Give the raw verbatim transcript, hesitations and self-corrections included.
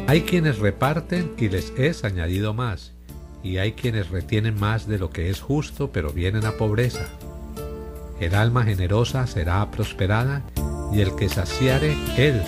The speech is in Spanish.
Hay quienes reparten y les es añadido más, y hay quienes retienen más de lo que es justo, pero vienen a pobreza. El alma generosa será prosperada, y el que saciare, él